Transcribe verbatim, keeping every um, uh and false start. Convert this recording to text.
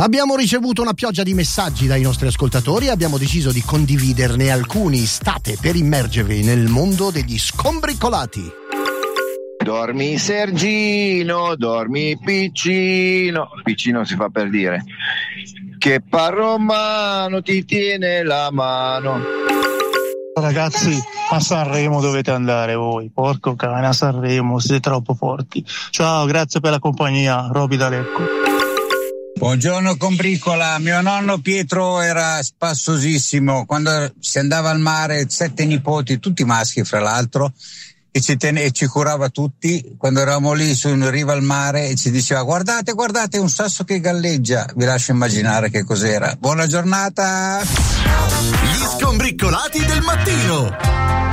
Abbiamo ricevuto una pioggia di messaggi dai nostri ascoltatori e abbiamo deciso di condividerne alcuni. State per immergervi nel mondo degli scombriccolati. Dormi Sergino, dormi piccino, piccino si fa per dire, che Parromano ti tiene la mano. Ragazzi, a Sanremo dovete andare voi, porco cane, a Sanremo siete troppo forti. Ciao, grazie per la compagnia, Roby da Lecco. Buongiorno combricola, mio nonno Pietro era spassosissimo, quando si andava al mare, sette nipoti, tutti maschi fra l'altro, e ci, ten- e ci curava tutti, quando eravamo lì su in riva al mare e ci diceva guardate, guardate un sasso che galleggia, vi lascio immaginare che cos'era. Buona giornata! Gli scombriccolati del mattino.